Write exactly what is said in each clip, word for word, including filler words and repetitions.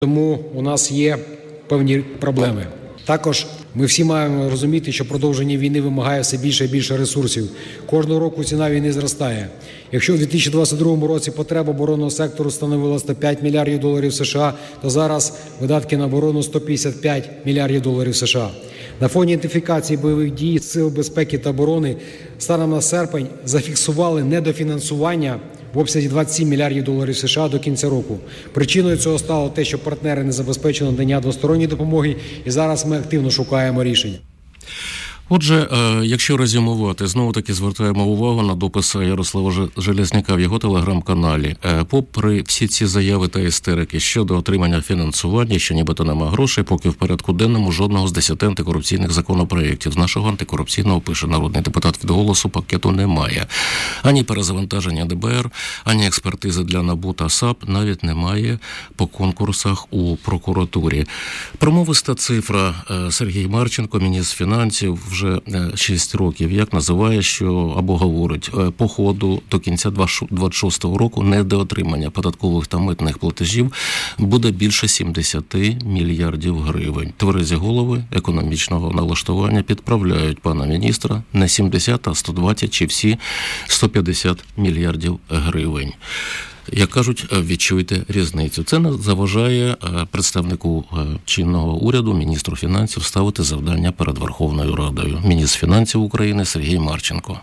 Тому у нас є певні проблеми. Також ми всі маємо розуміти, що продовження війни вимагає все більше і більше ресурсів. Кожного року ціна війни зростає. Якщо у дві тисячі двадцять другому році потреба оборонного сектору становила сто п'ять мільярдів доларів США, то зараз видатки на оборону сто п'ятдесят п'ять мільярдів доларів США. На фоні інтенсифікації бойових дій Сил безпеки та оборони станом на серпень зафіксували недофінансування в обсязі двадцять сім мільярдів доларів США до кінця року. Причиною цього стало те, що партнери не забезпечили надання двосторонньої допомоги, і зараз ми активно шукаємо рішення. Отже, якщо резюмувати, знову-таки звертаємо увагу на допис Ярослава Железняка в його телеграм-каналі. Попри всі ці заяви та істерики щодо отримання фінансування, що нібито нема грошей, поки в порядку денному жодного з десяти антикорупційних законопроєктів з нашого антикорупційного, пише народний депутат від «Голосу», пакету немає. Ані перезавантаження ДБ Р, ані експертизи для НАБУ та САП навіть немає по конкурсах у прокуратурі. Промовиста цифра Сергій Марченко, міністр фінансів, вже шість років, як називає, що або говорить, по ходу до кінця двадцять шостого року недоотримання податкових та митних платежів буде більше сімдесят мільярдів гривень. Тверезі голови економічного налаштування підправляють пана міністра не сімдесят, а сто двадцять чи всі сто п'ятдесят мільярдів гривень. Як кажуть, відчуйте різницю. Це не заважає представнику чинного уряду, міністру фінансів, ставити завдання перед Верховною Радою. Міністр фінансів України Сергій Марченко.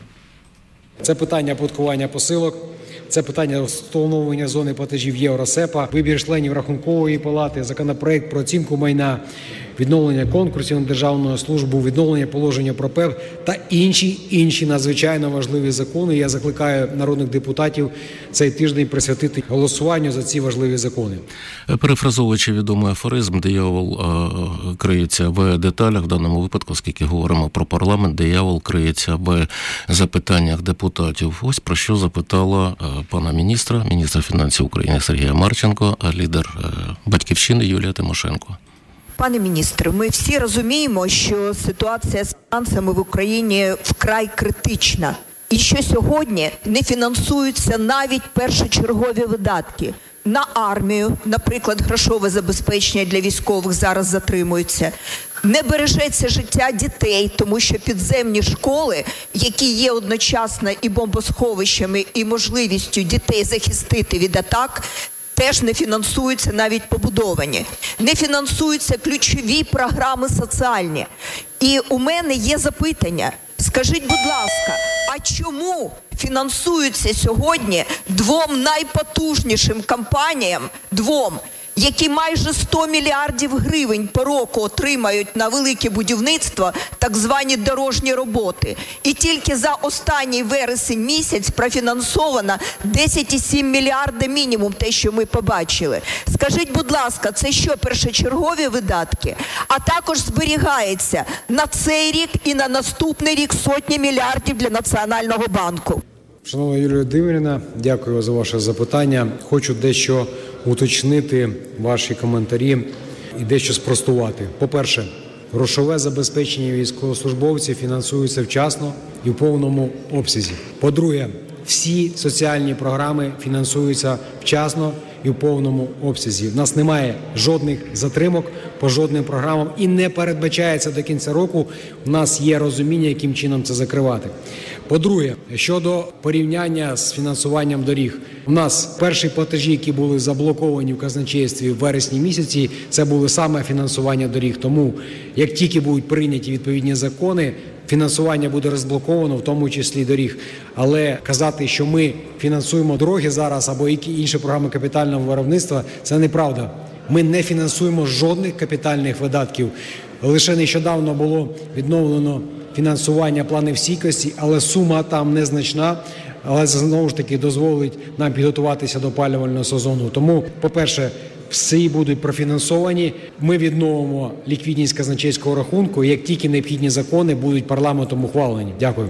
Це питання оподаткування посилок, це питання встановлення зони платежів Євросепа, вибір членів Рахункової палати, законопроект про оцінку майна, відновлення конкурсів на державну службу, відновлення положення про ПЕП та інші, інші надзвичайно важливі закони. Я закликаю народних депутатів цей тиждень присвятити голосуванню за ці важливі закони. Перефразовуючи відомий афоризм, диявол е, криється в деталях, в даному випадку, оскільки говоримо про парламент, диявол криється в запитаннях депутатів. Ось про що запитала е, пана міністра, міністра фінансів України Сергія Марченко, а лідер е, «Батьківщини» Юлія Тимошенко. Пане міністре, ми всі розуміємо, що ситуація з фінансами в Україні вкрай критична. І що сьогодні не фінансуються навіть першочергові видатки. На армію, наприклад, грошове забезпечення для військових зараз затримується. Не бережеться життя дітей, тому що підземні школи, які є одночасно і бомбосховищами, і можливістю дітей захистити від атак, теж не фінансуються, навіть побудовані. Не фінансуються ключові програми соціальні. І у мене є запитання. Скажіть, будь ласка, а чому фінансуються сьогодні двом найпотужнішим компаніям, двом, які майже сто мільярдів гривень по року отримають на велике будівництво, так звані дорожні роботи. І тільки за останній вересень місяць профінансовано десять цілих сім мільярда мінімум, те, що ми побачили. Скажіть, будь ласка, це що, першочергові видатки? А також зберігається на цей рік і на наступний рік сотні мільярдів для Національного банку. Шановна Юлія Володимирівна, дякую за ваше запитання. Хочу дещо уточнити ваші коментарі і дещо спростувати. По-перше, грошове забезпечення військовослужбовців фінансується вчасно і в повному обсязі. По-друге, всі соціальні програми фінансуються вчасно і в повному обсязі. У нас немає жодних затримок по жодним програмам і не передбачається до кінця року. У нас є розуміння, яким чином це закривати. По-друге, щодо порівняння з фінансуванням доріг. У нас перші платежі, які були заблоковані в казначействі в вересні місяці, це були саме фінансування доріг. Тому, як тільки будуть прийняті відповідні закони, фінансування буде розблоковано, в тому числі доріг. Але казати, що ми фінансуємо дороги зараз або які інші програми капітального виробництва, це неправда. Ми не фінансуємо жодних капітальних видатків. Лише нещодавно було відновлено фінансування планів стійкості, але сума там незначна, але це знову ж таки дозволить нам підготуватися до опалювального сезону. Тому, по-перше, всі будуть профінансовані. Ми відновимо ліквідність казначейського рахунку, як тільки необхідні закони будуть парламентом ухвалені. Дякую.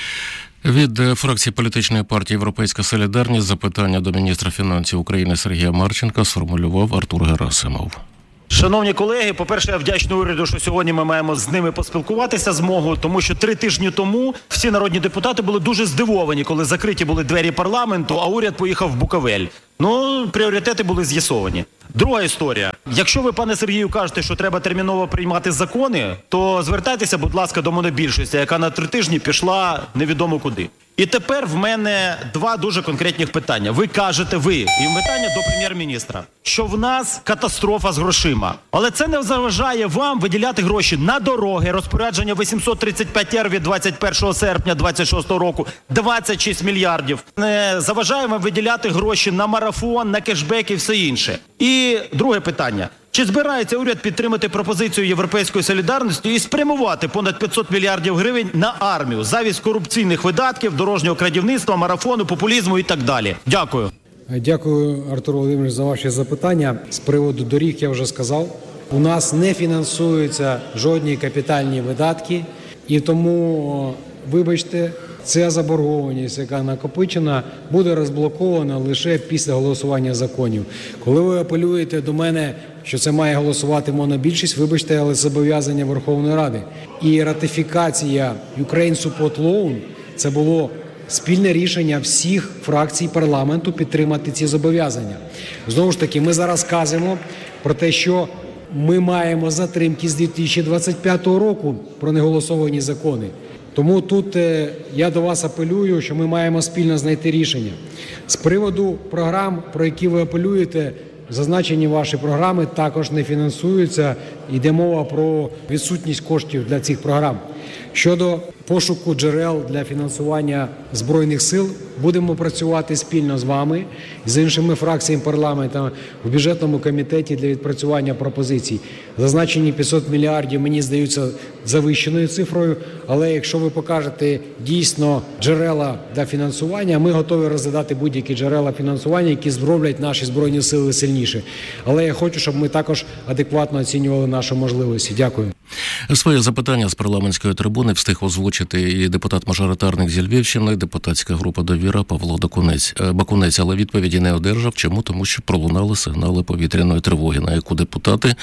Від фракції політичної партії «Європейська солідарність» запитання до міністра фінансів України Сергія Марченка сформулював Артур Герасимов. Шановні колеги, по-перше, я вдячний уряду, що сьогодні ми маємо з ними поспілкуватися змогу, тому що три тижні тому всі народні депутати були дуже здивовані, коли закриті були двері парламенту, а уряд поїхав в Буковель. Ну, пріоритети були з'ясовані. Друга історія. Якщо ви, пане Сергію, кажете, що треба терміново приймати закони, то звертайтеся, будь ласка, до монобільшості, яка на три тижні пішла невідомо куди. І тепер в мене два дуже конкретних питання. Ви кажете, ви, і питання до прем'єр-міністра, що в нас катастрофа з грошима. Але це не заважає вам виділяти гроші на дороги, розпорядження вісімсот тридцять п'ять ер від двадцять першого серпня двадцять шостого року, двадцять шість мільярдів. Не заважає вам виділяти гроші на марафон, на кешбек і все інше. І друге питання. Чи збирається уряд підтримати пропозицію Європейської солідарності і спрямувати понад п'ятсот мільярдів гривень на армію замість корупційних видатків, дорожнього крадівництва, марафону, популізму і так далі? Дякую. Дякую, Артур Володимирович, за ваші запитання. З приводу доріг я вже сказав. У нас не фінансуються жодні капітальні видатки, і тому, вибачте, ця заборгованість, яка накопичена, буде розблокована лише після голосування законів. Коли ви апелюєте до мене, що це має голосувати монобільшість, вибачте, але зобов'язання Верховної Ради. І ратифікація Ukraine Support Loan – це було спільне рішення всіх фракцій парламенту підтримати ці зобов'язання. Знову ж таки, ми зараз кажемо про те, що ми маємо затримки з дві тисячі двадцять п'ятого року про неголосовані закони. Тому тут е, я до вас апелюю, що ми маємо спільно знайти рішення. З приводу програм, про які ви апелюєте, зазначені ваші програми також не фінансуються. Йде мова про відсутність коштів для цих програм. Щодо пошуку джерел для фінансування Збройних сил, будемо працювати спільно з вами, з іншими фракціями парламенту в бюджетному комітеті для відпрацювання пропозицій. Зазначені п'ятсот мільярдів, мені здаються, завищеною цифрою, але якщо ви покажете дійсно джерела для фінансування, ми готові розглядати будь-які джерела фінансування, які зроблять наші Збройні сили сильніше. Але я хочу, щоб ми також адекватно оцінювали наші можливості. Дякую. Своє запитання з парламентської трибуни встиг озвучити і депутат-мажоритарник зі Львівщини, депутатська група «Довіра» Павло Бакунець. Бакунець, але відповіді не одержав. Чому? Тому що пролунали сигнали повітряної тривоги, на яку депутати,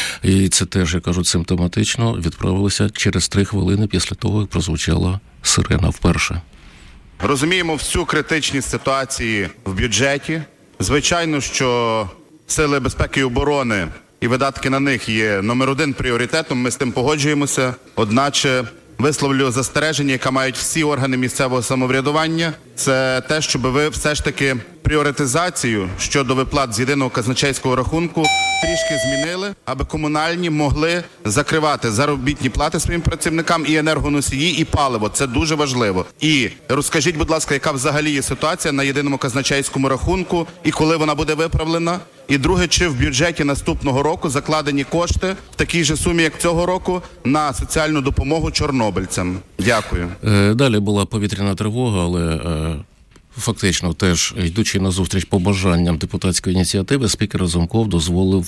і це теж, як кажуть, симптоматично, відправилися через три хвилини після того, як прозвучала сирена вперше. Розуміємо всю критичність ситуації в бюджеті. Звичайно, що сили безпеки і оборони і видатки на них є номер один пріоритетом, ми з тим погоджуємося. Одначе висловлю застереження, яке мають всі органи місцевого самоврядування, це те, щоб ви все ж таки пріоритизацію щодо виплат з єдиного казначейського рахунку трішки змінили, аби комунальні могли закривати заробітні плати своїм працівникам і енергоносії, і паливо. Це дуже важливо. І розкажіть, будь ласка, яка взагалі є ситуація на єдиному казначейському рахунку і коли вона буде виправлена? І друге, чи в бюджеті наступного року закладені кошти в такій же сумі, як цього року, на соціальну допомогу чорнобильцям? Дякую. Далі була повітряна тривога, але фактично теж, йдучи на зустріч побажанням депутатської ініціативи, спікер Разумков дозволив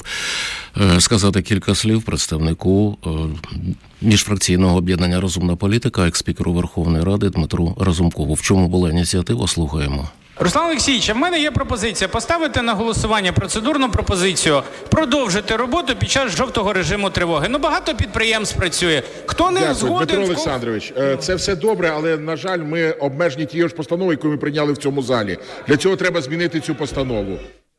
сказати кілька слів представнику міжфракційного об'єднання «Розумна політика», екс-спікеру Верховної Ради Дмитру Разумкову. В чому була ініціатива? Слухаємо. Руслан Олексійович, в мене є пропозиція поставити на голосування процедурну пропозицію продовжити роботу під час жовтого режиму тривоги. Ну, багато підприємств працює. Хто не Дякую, згоден... Дмитро Олександрович, це все добре, але, на жаль, ми обмежені тією ж постановою, яку ми прийняли в цьому залі. Для цього треба змінити цю постанову.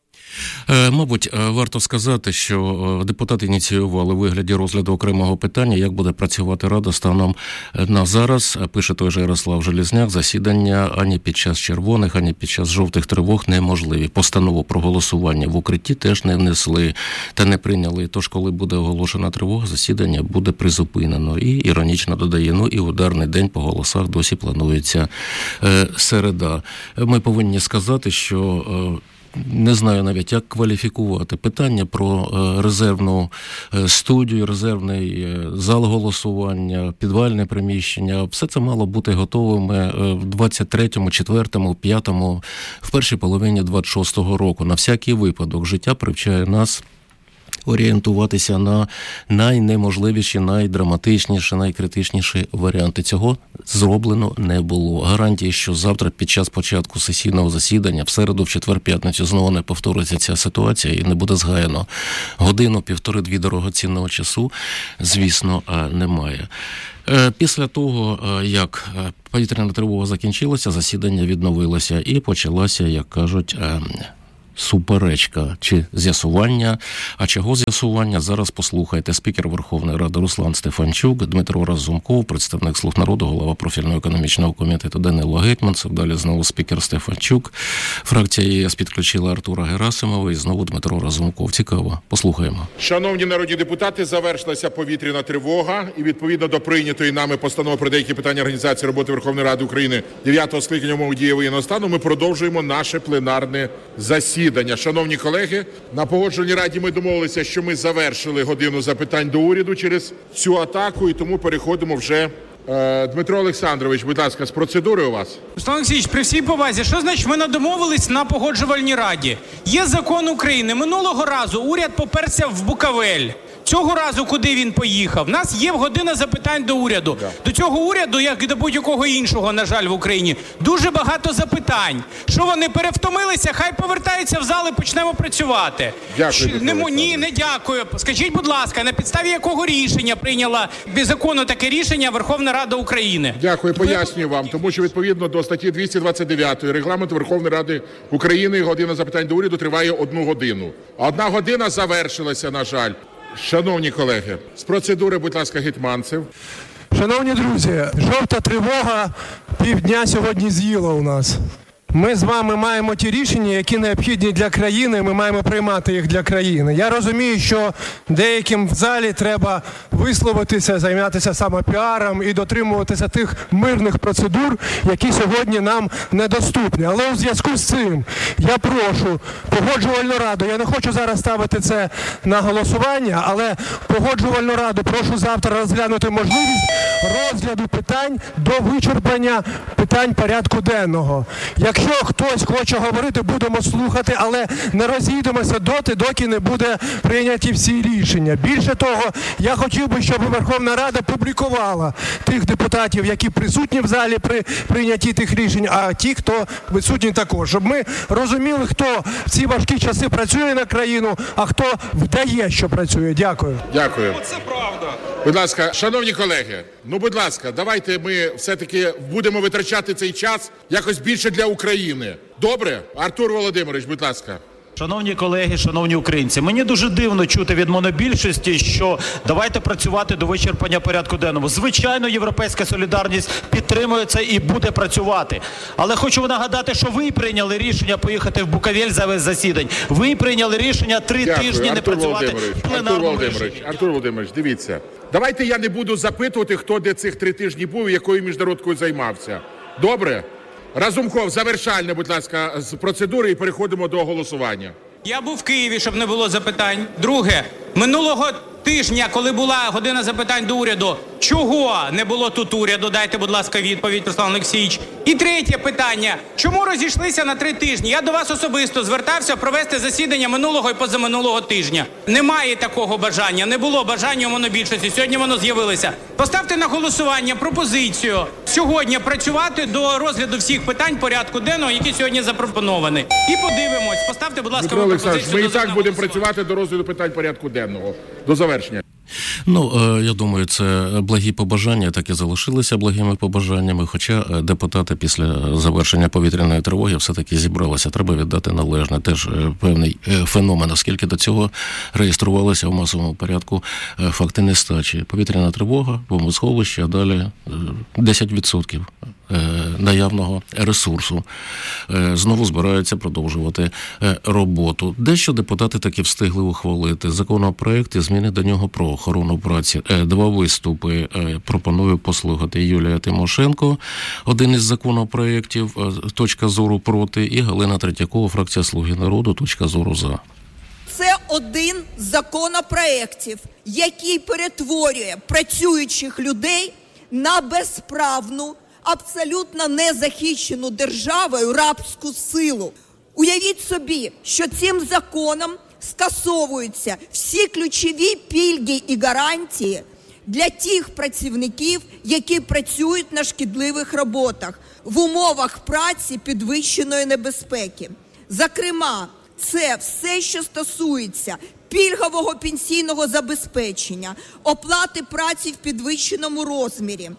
Мабуть, варто сказати, що депутати ініціювали у вигляді розгляду окремого питання, як буде працювати Рада станом на зараз. Пише той же Ярослав Железняк, засідання ані під час червоних, ані під час жовтих тривог неможливі. Постанову про голосування в укритті теж не внесли та не прийняли. Тож, коли буде оголошена тривога, засідання буде призупинено. І іронічно додає, ну і ударний день по голосах досі планується е, середа. Ми повинні сказати, що... Е, Не знаю навіть, як кваліфікувати питання про резервну студію, резервний зал голосування, підвальне приміщення. Все це мало бути готовими в двадцять третьому, четвертому, п'ятому, в першій половині двадцять шостого року. На всякий випадок життя привчає нас орієнтуватися на найнеможливіші, найдраматичніші, найкритичніші варіанти. Цього зроблено не було. Гарантії, що завтра під час початку сесійного засідання, в середу, в четвер, п'ятницю знову не повториться ця ситуація і не буде згаяно годину, півтори-дві дорогоцінного часу, звісно, немає. Після того, як повітряна тривога закінчилася, засідання відновилося і почалася, як кажуть, суперечка чи з'ясування. А чого з'ясування? Зараз послухайте. Спікер Верховної Ради Руслан Стефанчук, Дмитро Разумков, представник «Слуг народу», голова профільного економічного комітету Данило Гетманцев, далі знову спікер Стефанчук. Фракція ЄС підключила Артура Герасимова і знову Дмитро Разумков. Цікаво. Послухаємо. Шановні народні депутати, завершилася повітряна тривога і відповідно до прийнятої нами постанови про деякі питання організації роботи Верховної Ради України дев'ятого скликання умов дії воєнного стану, ми продовжуємо наше пленарне засідання. Шановні колеги, на Погоджувальній раді ми домовилися, що ми завершили годину запитань до уряду через цю атаку, і тому переходимо вже. Е, Дмитро Олександрович, будь ласка, з процедури у вас. Руслан Олексійович, при всій повазі, що значить ми не домовились на Погоджувальній раді? Є закон України. Минулого разу уряд поперся в Буковель. Цього разу куди він поїхав? У нас є година запитань до уряду. Да. До цього уряду, як і до будь-якого іншого, на жаль, в Україні, дуже багато запитань. Що вони перевтомилися? Хай повертаються в зал і почнемо працювати. Дякую. Ш... Не, ні, не дякую. Скажіть, будь ласка, на підставі якого рішення прийняла без закону таке рішення Верховна Рада України? Дякую, пояснюю вам, тому що відповідно до статті двісті двадцять дев'ять Регламенту Верховної Ради України година запитань до уряду триває одну годину. Одна година завершилася, на жаль. Шановні колеги, з процедури, будь ласка, Гетманцев. Шановні друзі, жовта тривога півдня сьогодні з'їла у нас. Ми з вами маємо ті рішення, які необхідні для країни, ми маємо приймати їх для країни. Я розумію, що деяким в залі треба висловитися, займатися самопіаром і дотримуватися тих мирних процедур, які сьогодні нам недоступні. Але у зв'язку з цим я прошу Погоджувальну раду, я не хочу зараз ставити це на голосування, але Погоджувальну раду прошу завтра розглянути можливість розгляду питань до вичерпання питань порядку денного. Якщо хтось хоче говорити, будемо слухати, але не розійдемося доти, доки не буде прийняті всі рішення. Більше того, я хотів би, щоб Верховна Рада публікувала тих депутатів, які присутні в залі при прийнятті тих рішень, а ті, хто відсутні також. Щоб ми розуміли, хто в ці важкі часи працює на країну, а хто вдає, що працює. Дякую. Дякую. Оце правда. Будь ласка, шановні колеги, ну, будь ласка, давайте ми все-таки будемо витрачати цей час якось більше для України. Добре? Артур Володимирович, будь ласка. Шановні колеги, шановні українці, мені дуже дивно чути від монобільшості, що давайте працювати до вичерпання порядку денного. Звичайно, Європейська солідарність підтримує це і буде працювати. Але хочу нагадати, що ви прийняли рішення поїхати в Буковель за весь засідань. Ви прийняли рішення три Дякую, тижні Артур не працювати в пленарному Артур Володимирович, режимі. Артур Володимирович, дивіться. Давайте я не буду запитувати, хто де цих три тижні був і якою міжнародкою займався. Добре? Разумков, завершальне, будь ласка, з процедури і переходимо до голосування. Я був в Києві, щоб не було запитань. Друге, минулого тижня, коли була година запитань до уряду, чого не було тут уряду? Дайте, будь ласка, відповідь, Руслан Олексійович. І третє питання. Чому розійшлися на три тижні? Я до вас особисто звертався провести засідання минулого і позаминулого тижня. Немає такого бажання, не було бажання у монобільшості. Сьогодні воно з'явилося. Поставте на голосування пропозицію сьогодні працювати до розгляду всіх питань порядку денного, які сьогодні запропоновані. І подивимось. Поставте, будь ласка, Дмитро пропозицію. Олександрович, ми і так будемо голосування. працювати до розгляду питань порядку денного. До завершення. Ну, я думаю, це благі побажання, так і залишилися благими побажаннями, хоча депутати після завершення повітряної тривоги все-таки зібралися. Треба віддати належне. Теж певний феномен, оскільки до цього реєструвалися в масовому порядку факти нестачі. Повітряна тривога, бомбосховище, а далі десять відсотків наявного ресурсу. Знову збираються продовжувати роботу. Дещо депутати таки встигли ухвалити законопроект і зміни до нього про охорону праці. Два виступи пропоную послухати. Юлія Тимошенко, один із законопроєктів, точка зору проти, і Галина Третьякова, фракція «Слуги народу», точка зору за. Це один з законопроєктів, який перетворює працюючих людей на безправну, абсолютно незахищену державою рабську силу. Уявіть собі, що цим законом скасовуються всі ключові пільги і гарантії для тих працівників, які працюють на шкідливих роботах в умовах праці підвищеної небезпеки. Зокрема, це все, що стосується пільгового пенсійного забезпечення, оплати праці в підвищеному розмірі,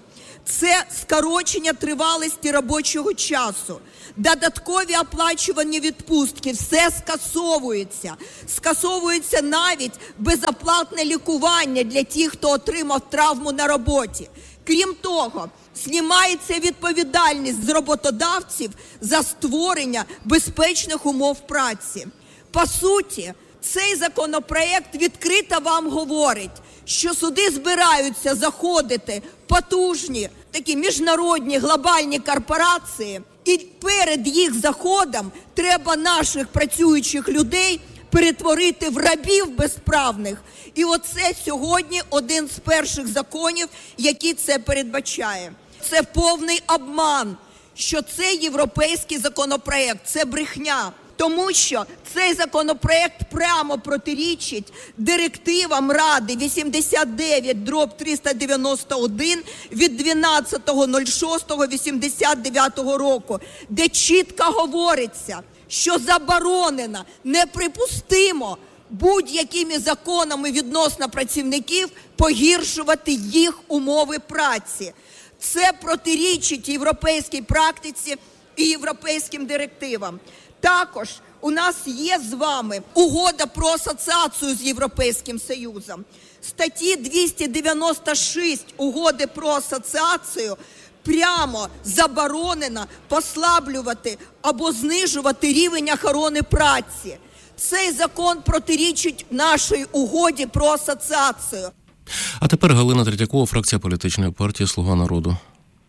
Це скорочення тривалості робочого часу, додаткові оплачувані відпустки, все скасовується. Скасовується навіть безоплатне лікування для тих, хто отримав травму на роботі. Крім того, знімається відповідальність з роботодавців за створення безпечних умов праці. По суті, цей законопроект відкрито вам говорить, що сюди збираються заходити потужні такі міжнародні глобальні корпорації, і перед їх заходом треба наших працюючих людей перетворити в рабів безправних. І оце сьогодні один з перших законів, який це передбачає. Це повний обман, що це європейський законопроект, це брехня. Тому що цей законопроект прямо протирічить директивам Ради вісімдесят дев'ять дріб триста дев'яносто один від дванадцятого шостого вісімдесят дев'ятого року, де чітко говориться, що заборонено, неприпустимо будь-якими законами відносно працівників погіршувати їх умови праці. Це протирічить європейській практиці і європейським директивам. Також у нас є з вами угода про асоціацію з Європейським Союзом. Статті двісті дев'яносто шість угоди про асоціацію прямо заборонено послаблювати або знижувати рівень охорони праці. Цей закон протирічить нашій угоді про асоціацію. А тепер Галина Третьякова, фракція політичної партії «Слуга народу».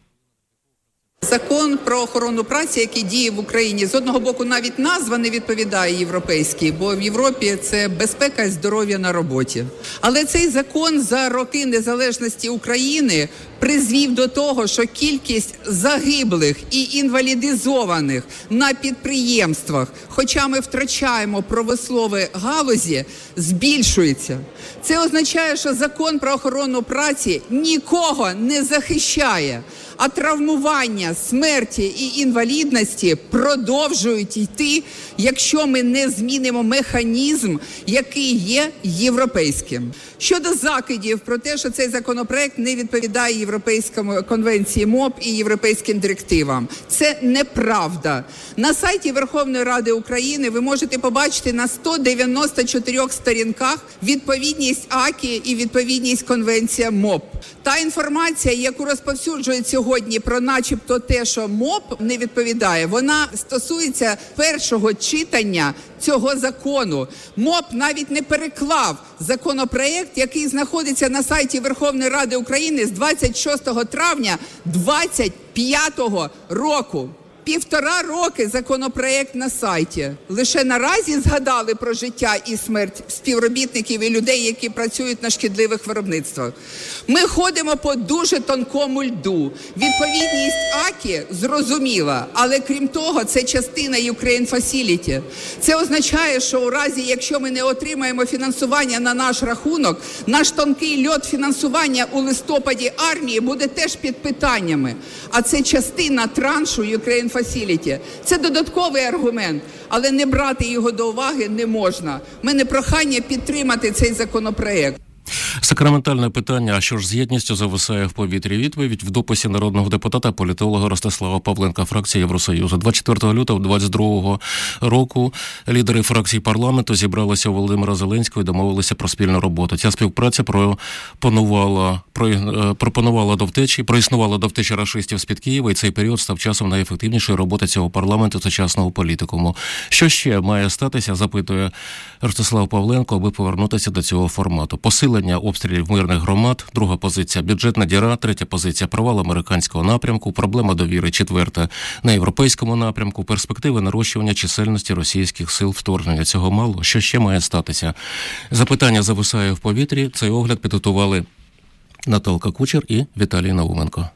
Закон про охорону праці, який діє в Україні, з одного боку навіть назва не відповідає європейській, бо в Європі це безпека і здоров'я на роботі. Але цей закон за роки незалежності України призвів до того, що кількість загиблих і інвалідизованих на підприємствах, хоча ми втрачаємо промислові галузі, збільшується. Це означає, що закон про охорону праці нікого не захищає, а травмування, смерті і інвалідності продовжують йти, якщо ми не змінимо механізм, який є європейським. Щодо закидів про те, що цей законопроект не відповідає Європейському конвенції МОП і європейським директивам. Це неправда. На сайті Верховної Ради України ви можете побачити на сто дев'яносто чотирьох сторінках відповідність АКІ і відповідність конвенція МОП. Та інформація, яку розповсюджують сьогодні про начебто те, що МОП не відповідає, вона стосується першого читання цього закону. МОП навіть не переклав законопроект, який знаходиться на сайті Верховної Ради України з двадцять шостого травня двадцять п'ятого року. Півтора роки законопроект на сайті. Лише наразі згадали про життя і смерть співробітників і людей, які працюють на шкідливих виробництвах. Ми ходимо по дуже тонкому льду. Відповідність АКІ зрозуміла, але крім того, це частина Ukraine Facility. Це означає, що у разі, якщо ми не отримаємо фінансування на наш рахунок, наш тонкий льод фінансування у листопаді армії буде теж під питаннями. А це частина траншу Ukraine Facility. Facility. Це додатковий аргумент, але не брати його до уваги не можна. У мене прохання підтримати цей законопроект. Сакраментальне питання, а що ж з єдністю зависає в повітрі? Відповідь в дописі народного депутата, політолога Ростислава Павленка, фракція Євросоюзу. двадцять четвертого лютого двадцять другого року лідери фракцій парламенту зібралися у Володимира Зеленського і домовилися про спільну роботу. Ця співпраця пропонувала, пропонувала до втечі, проіснувала до втечі рашистів з-під Києва, і цей період став часом найефективнішої роботи цього парламенту сучасного політикуму. Що ще має статися, запитує Ростислав Павленко, аби повернутися до цього формату? Посилення обстрілів мирних громад, друга позиція – бюджетна діра, третя позиція – провал американського напрямку, проблема довіри, четверта – на європейському напрямку, перспективи нарощування чисельності російських сил вторгнення. Цього мало. Що ще має статися? Запитання зависає в повітрі. Цей огляд підготували Наталка Кучер і Віталій Науменко.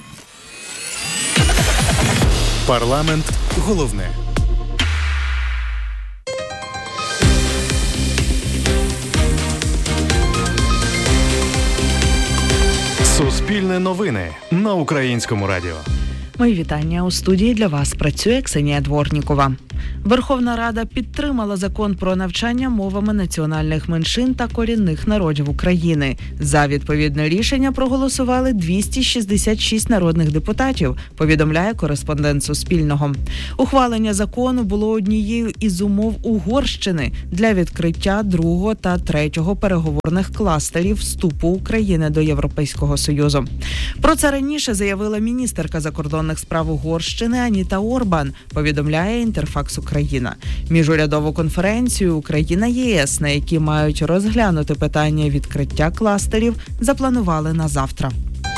Парламент головне. Суспільне новини на Українському радіо. Мої вітання. У студії для вас працює Ксенія Дворнікова. Верховна Рада підтримала закон про навчання мовами національних меншин та корінних народів України. За відповідне рішення проголосували двісті шістдесят шість народних депутатів, повідомляє кореспондент Суспільного. Ухвалення закону було однією із умов Угорщини для відкриття другого та третього переговорних кластерів вступу України до Європейського Союзу. Про це раніше заявила міністерка закордонних справ Угорщини Аніта Орбан, повідомляє Інтерфакс Україна. Міжурядову конференцію Україна-ЄС, на якій мають розглянути питання відкриття кластерів, запланували на завтра.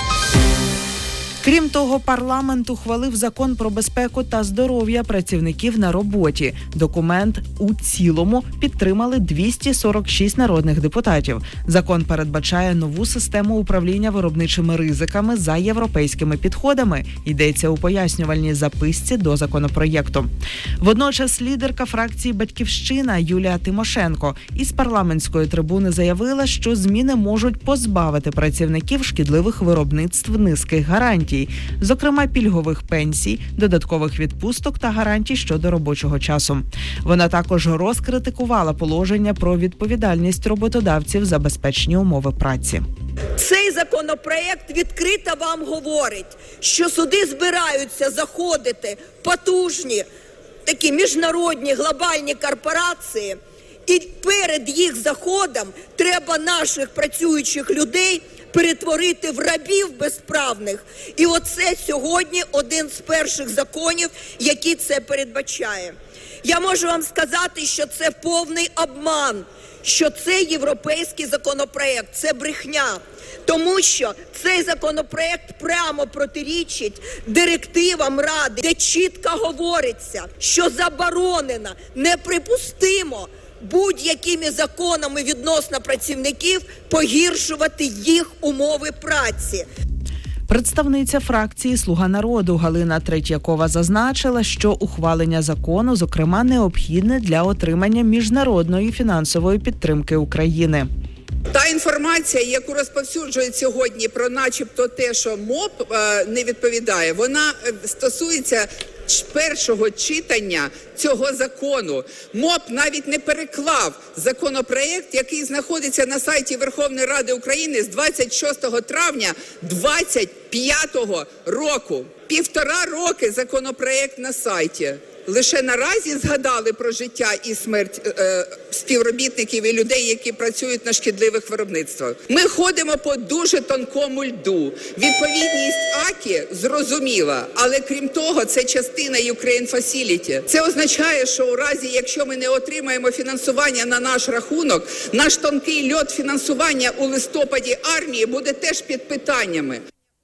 Крім того, парламент ухвалив закон про безпеку та здоров'я працівників на роботі. Документ у цілому підтримали двісті сорок шість народних депутатів. Закон передбачає нову систему управління виробничими ризиками за європейськими підходами, йдеться у пояснювальній записці до законопроєкту. Водночас лідерка фракції «Батьківщина» Юлія Тимошенко із парламентської трибуни заявила, що зміни можуть позбавити працівників шкідливих виробництв низьких гарантій, зокрема пільгових пенсій, додаткових відпусток та гарантій щодо робочого часу. Вона також розкритикувала положення про відповідальність роботодавців за безпечні умови праці. Цей законопроект відкрито вам говорить, що сюди збираються заходити потужні такі міжнародні глобальні корпорації, і перед їх заходом треба наших працюючих людей перетворити в рабів безправних. І оце сьогодні один з перших законів, який це передбачає. Я можу вам сказати, що це повний обман, що це європейський законопроект, це брехня. Тому що цей законопроект прямо протирічить директивам Ради, де чітко говориться, що заборонено, неприпустимо будь-якими законами відносно працівників погіршувати їх умови праці. Представниця фракції «Слуга народу» Галина Третьякова зазначила, що ухвалення закону, зокрема, необхідне для отримання міжнародної фінансової підтримки України. Та інформація, яку розповсюджують сьогодні про начебто те, що МОП е, не відповідає, вона стосується першого читання цього закону. МОП навіть не переклав законопроект, який знаходиться на сайті Верховної Ради України з двадцять шостого травня двадцять п'ятого року. Півтора роки законопроект на сайті. Лише наразі згадали про життя і смерть е, співробітників і людей, які працюють на шкідливих виробництвах. Ми ходимо по дуже тонкому льду. Відповідність АКІ зрозуміла, але крім того, це частина Ukraine Facility. Це означає, що у разі, якщо ми не отримаємо фінансування на наш рахунок, наш тонкий льод фінансування у листопаді армії буде теж під питаннями.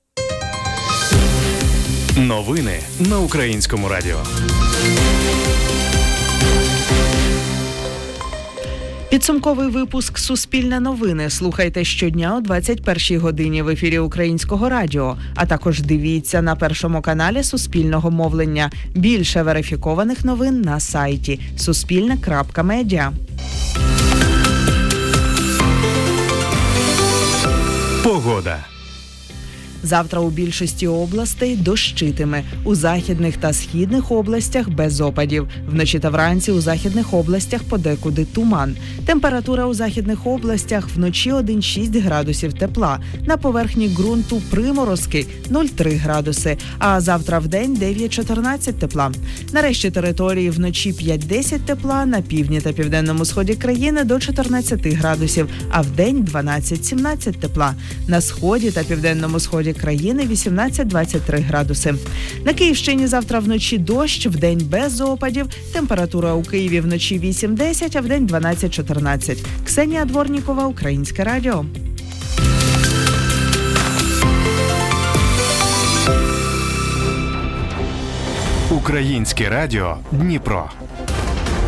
Новини на Українському радіо. Підсумковий випуск «Суспільне новини» слухайте щодня о двадцять першій годині в ефірі Українського радіо, а також дивіться на першому каналі Суспільного мовлення. Більше верифікованих новин на сайті суспільне крапка медіа. Погода. Завтра у більшості областей дощитиме. У західних та східних областях без опадів. Вночі та вранці у західних областях подекуди туман. Температура у західних областях вночі один-шість градусів тепла. На поверхні ґрунту приморозки нуль-три градуси. А завтра вдень дев'ять-чотирнадцять тепла. На решті території вночі п'ять-десять тепла, на півдні та південному сході країни до чотирнадцять градусів, а вдень дванадцять-сімнадцять тепла. На сході та південному сході країни вісімнадцять-двадцять три градуси. На Київщині завтра вночі дощ, вдень без опадів. Температура у Києві вночі вісім-десять, а вдень дванадцять-чотирнадцять. Ксенія Дворнікова, Українське радіо. Українське радіо Дніпро.